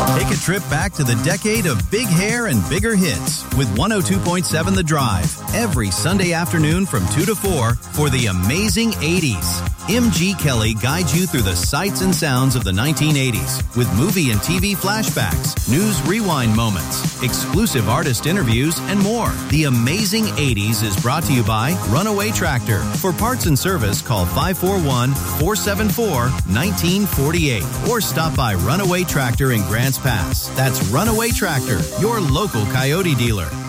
Take a trip back to the decade of big hair and bigger hits with 102.7 The Drive every Sunday afternoon from 2 to 4 for the amazing 80s. MG Kelly guides you through the sights and sounds of the 1980s with movie and TV flashbacks, news rewind moments, exclusive artist interviews, and more. The Amazing 80s is brought to you by Runaway Tractor. For parts and service, call 541-474-1948 or stop by Runaway Tractor in Grants Pass. That's Runaway Tractor, your local Coyote dealer.